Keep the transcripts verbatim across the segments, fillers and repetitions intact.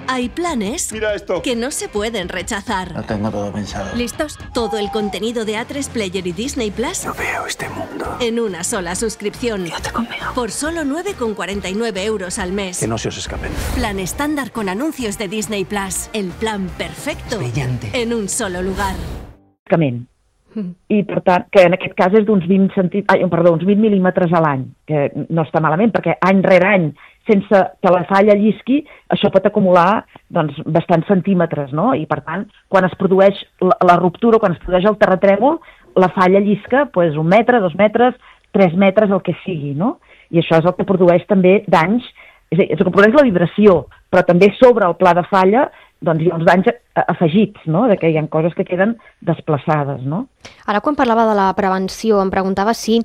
Hay planes Mira esto. que no se pueden rechazar. Lo tengo todo pensado. ¿Listos? Todo el contenido de A tres Player y Disney Plus No veo este mundo. en una sola suscripción. Quédate conmigo. Por solo nueve con cuarenta y nueve euros al mes. Que no se os escapen. Plan estándar con anuncios de Disney Plus. El plan perfecto. Brillante. En un solo lugar. I, per tant, que en aquest cas és d'uns vint, centi... Ai, perdó, uns vint mil·límetres a l'any, que no està malament, perquè any rere any, sense que la falla llisqui, això pot acumular doncs, bastants centímetres, no? I, per tant, quan es produeix la, la ruptura, quan es produeix el terratrèmol, la falla llisca pues, un metre, dos metres, tres metres, el que sigui, no? I això és el que produeix també danys, és a dir, és el que produeix la vibració, però també sobre el pla de falla doncs hi ha uns danys afegits, no? De que hi ha coses que queden desplaçades, no? Ara, quan parlava de la prevenció, em preguntava si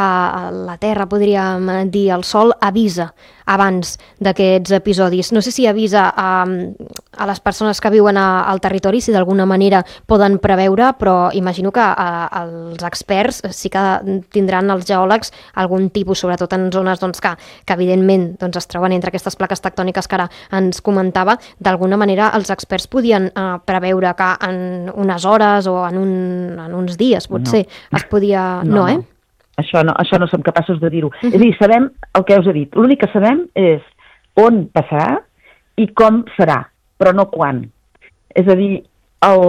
a la Terra, podríem dir, el Sol avisa abans d'aquests episodis. No sé si avisa a, a les persones que viuen a, al territori, si d'alguna manera poden preveure, però imagino que a, els experts sí que tindran els geòlegs algun tipus, sobretot en zones doncs, que, que evidentment doncs, es troben entre aquestes plaques tectòniques que ara ens comentava. D'alguna manera els experts podien eh, preveure que en unes hores o en, un, en uns dies, potser, no. es podia... No, no, eh? No. Això no, això no som capaços de dir-ho. Uh-huh. És a dir, sabem el que us he dit. L'únic que sabem és on passarà i com serà, però no quan. És a dir, el,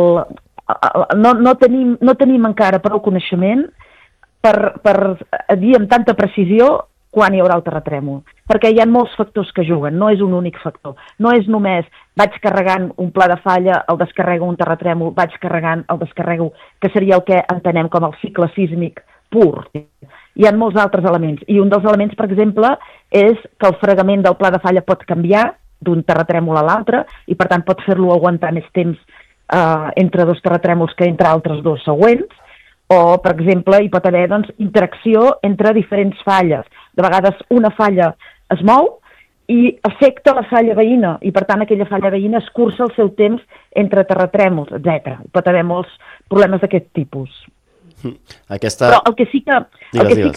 el, no, no, tenim, no tenim encara prou coneixement per, per dir amb tanta precisió quan hi haurà el terratrèmol. Perquè hi ha molts factors que juguen, no és un únic factor. No és només vaig carregant un pla de falla, el descarrego un terratrèmol, vaig carregant, el descarrego, que seria el que entenem com el cicle sísmic pur. Hi ha molts altres elements. I un dels elements, per exemple, és que el fregament del pla de falla pot canviar d'un terratrèmol a l'altre i, per tant, pot fer-lo aguantar més temps eh, entre dos terratrèmols que entre altres dos següents. O, per exemple, hi pot haver doncs, interacció entre diferents falles. De vegades una falla es mou i afecta la falla veïna i, per tant, aquella falla veïna escurça el seu temps entre terratrèmols, etcètera. Hi pot haver molts problemes d'aquest tipus. Aquesta... Però el que sí que... Digues, el que sí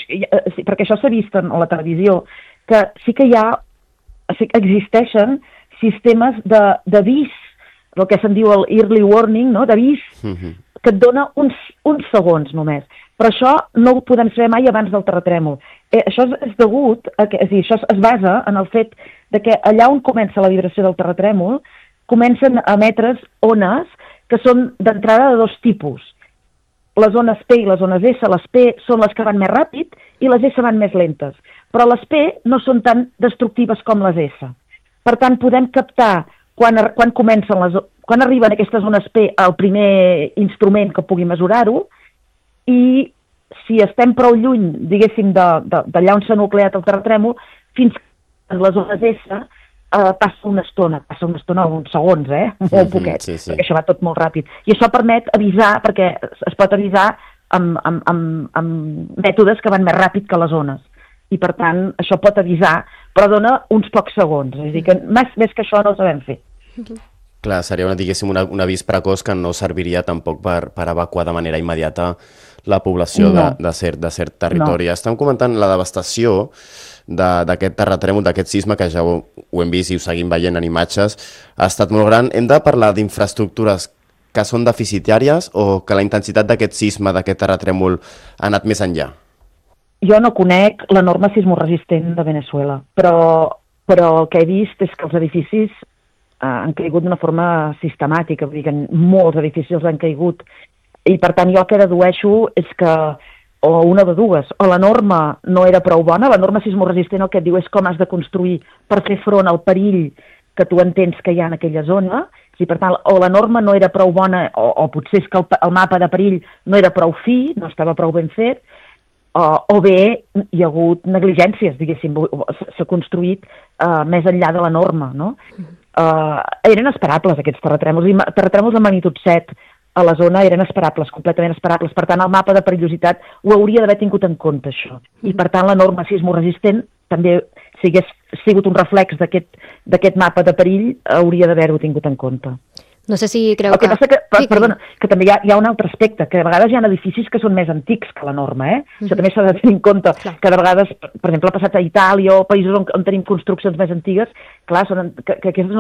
que perquè això s'ha vist en la televisió, que sí que hi ha, sí que existeixen sistemes d'avís, el que se'n diu el early warning, no? D'avís, uh-huh. que et dona uns, uns segons només. Però això no ho podem saber mai abans del terratrèmol. Eh, això és, és degut, a que, és a dir, això es basa en el fet de que allà on comença la vibració del terratrèmol comencen a emetre's ones que són d'entrada de dos tipus. Les ones P i les ones S, les P són les que van més ràpid i les S van més lentes. Però les P no són tan destructives com les S. Per tant, podem captar quan, quan, comencen les, quan arriben aquestes ones P al primer instrument que pugui mesurar-ho i si estem prou lluny, diguéssim, d'allà on s'ha nucleat el terratrèmol, fins que les ones S Uh, passa una estona, passa una estona, uns segons, eh? Molt mm-hmm, poquet, sí, sí. Perquè això va tot molt ràpid. I això permet avisar, perquè es pot avisar amb, amb, amb, amb mètodes que van més ràpid que les ones. I, per tant, això pot avisar, però dona uns pocs segons. És a dir, que més, més que això no ho sabem fer. Clar, seria una, diguéssim, una, un avís precoç que no serviria tampoc per, per evacuar de manera immediata la població no. de, de, cert, de cert territori. No. Estem comentant la devastació d'aquest terratrèmol, d'aquest sisme, que ja ho, ho hem vist i ho seguim veient en imatges, ha estat molt gran. Hem de parlar d'infraestructures que són deficitàries o que la intensitat d'aquest sisme, d'aquest terratrèmol, ha anat més enllà? Jo no conec la norma sismoresistent de Veneçuela, però, però el que he vist és que els edificis eh, han caigut d'una forma sistemàtica, vull dir que molts edificis han caigut, i per tant jo el que dedueixo és que o una de dues, o la norma no era prou bona, la norma sismoresistent el que et diu és com has de construir per fer front al perill que tu entens que hi ha en aquella zona, i per tant, o la norma no era prou bona, o, o potser és que el, el mapa de perill no era prou fi, no estava prou ben fet, o, o bé hi ha hagut negligències, diguéssim, s'ha construït uh, més enllà de la norma, no? Uh, eren esperables aquests terratrèmols, i terratrèmols de magnitud set, a la zona eren esperables, completament esperables. Per tant, el mapa de perillositat ho hauria d'haver tingut en compte, això. I, per tant, la norma sismoresistent també, si hagués sigut un reflex d'aquest mapa de perill, hauria d'haver-ho tingut en compte. No sé si creu el que... que... Passa que, sí, perdona, que també hi ha, hi ha un altre aspecte, que a vegades hi ha edificis que són més antics que la norma, eh? Mm-hmm. Això també s'ha de tenir en compte, clar. Que de vegades, per exemple, ha passat a Itàlia o països on, on tenim construccions més antigues, clar, són, que, que aquestes